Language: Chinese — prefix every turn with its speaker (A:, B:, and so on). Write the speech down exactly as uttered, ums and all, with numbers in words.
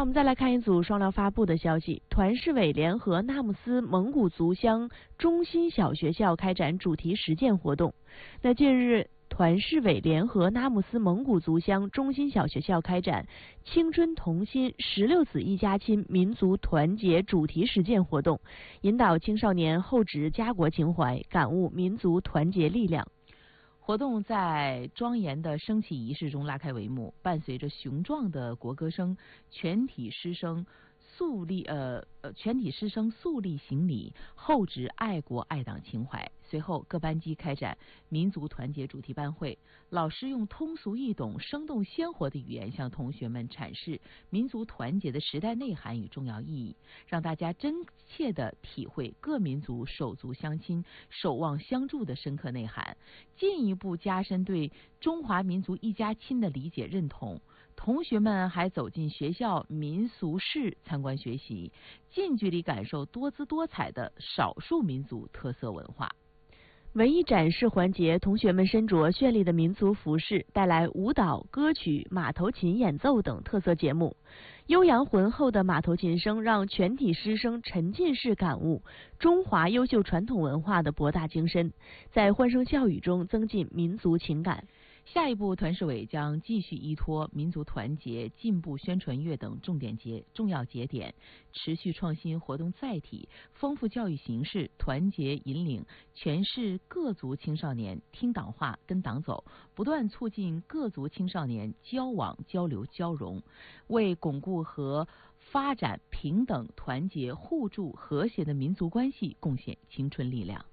A: 我们再来看一组双料发布的消息：团市委联合纳木斯蒙古族乡中心小学校开展主题实践活动。那近日，团市委联合纳木斯蒙古族乡中心小学校开展“青春同心，十六子一家亲”民族团结主题实践活动，引导青少年厚植家国情怀，感悟民族团结力量。
B: 活动在庄严的升旗仪式中拉开帷幕，伴随着雄壮的国歌声，全体师生肃立呃呃全体师生肃立行礼，厚植爱国爱党情怀。随后，各班级开展民族团结主题班会，老师用通俗易懂、生动鲜活的语言向同学们阐释民族团结的时代内涵与重要意义，让大家真切地体会各民族手足相亲、守望相助的深刻内涵，进一步加深对中华民族一家亲的理解认同。同学们还走进学校民俗室参观学习，近距离感受多姿多彩的少数民族特色文化。
A: 文艺展示环节，同学们身着绚丽的民族服饰，带来舞蹈、歌曲、马头琴演奏等特色节目。悠扬浑厚的马头琴声让全体师生沉浸式感悟中华优秀传统文化的博大精深，在欢声笑语中增进民族情感。
B: 下一步，团市委将继续依托民族团结、进步宣传月等重点节重要节点，持续创新活动载体，丰富教育形式，团结引领全市各族青少年听党话、跟党走，不断促进各族青少年交往、交流、交融，为巩固和发展平等、团结、互助、和谐的民族关系贡献青春力量。